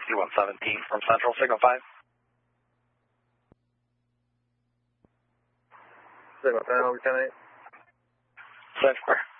6117 from Central, Signal 5. Signal 10, over 10-8. Set square.